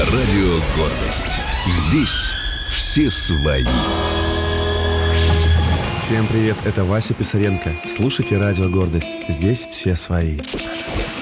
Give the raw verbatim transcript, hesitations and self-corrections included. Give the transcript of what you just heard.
Радио «Гордость». Здесь все свои. Всем привет, это Вася Писаренко. Слушайте Радио «Гордость». Здесь все свои.